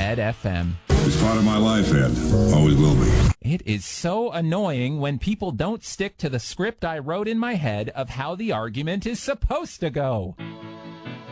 Ed FM. It's part of my life, Ed. Always will be. It is so annoying when people don't stick to the script I wrote in my head of how the argument is supposed to go.